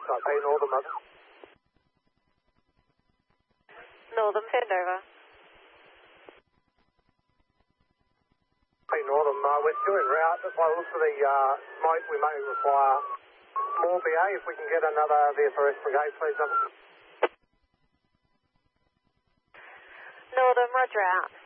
Okay, Northern, mother. Northern, send over. Hey, Northern, we're still en route. Just by the looks of the smoke, we may require more BA. If we can get another VFRS brigade, please. Northern, roger out.